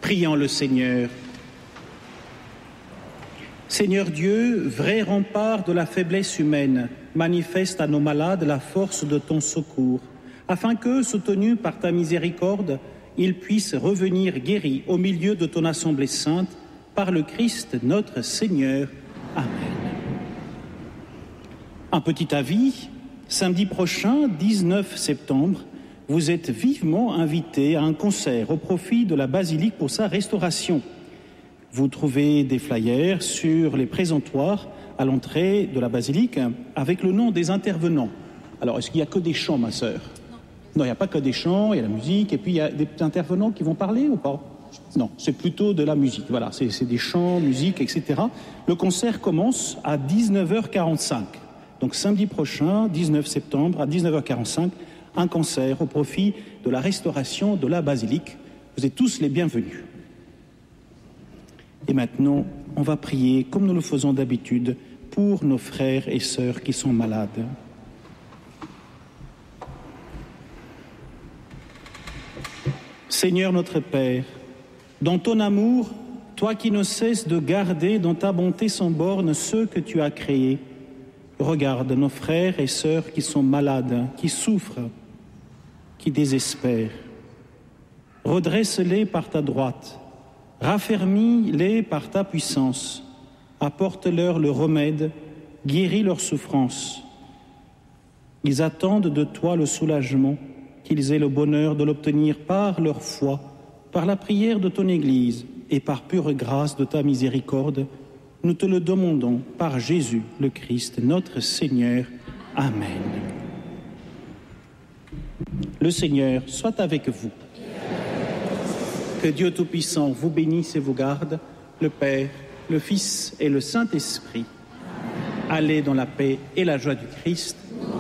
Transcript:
Prions le Seigneur. Seigneur Dieu, vrai rempart de la faiblesse humaine, manifeste à nos malades la force de ton secours, afin que, soutenus par ta miséricorde, ils puissent revenir guéris au milieu de ton assemblée sainte, par le Christ notre Seigneur. Amen. Un petit avis, samedi prochain, 19 septembre, vous êtes vivement invités à un concert au profit de la basilique pour sa restauration. Vous trouvez des flyers sur les présentoirs à l'entrée de la basilique avec le nom des intervenants. Alors, est-ce qu'il n'y a que des chants, ma sœur? Non, il n'y a pas que des chants, il y a la musique, et puis il y a des intervenants qui vont parler ou pas? Non, c'est plutôt de la musique. Voilà, c'est des chants, musique, etc. Le concert commence à 19h45. Donc samedi prochain, 19 septembre, à 19h45, un concert au profit de la restauration de la basilique. Vous êtes tous les bienvenus. Et maintenant, on va prier, comme nous le faisons d'habitude, pour nos frères et sœurs qui sont malades. Seigneur notre Père, dans ton amour, toi qui ne cesses de garder dans ta bonté sans borne ceux que tu as créés, regarde nos frères et sœurs qui sont malades, qui souffrent, qui désespèrent. Redresse-les par ta droite, raffermis-les par ta puissance, apporte-leur le remède, guéris leurs souffrances. Ils attendent de toi le soulagement, qu'ils aient le bonheur de l'obtenir par leur foi, par la prière de ton Église et par pure grâce de ta miséricorde. Nous te le demandons par Jésus le Christ, notre Seigneur. Amen. Le Seigneur soit avec vous. Que Dieu Tout-Puissant vous bénisse et vous garde, le Père, le Fils et le Saint-Esprit. Allez dans la paix et la joie du Christ.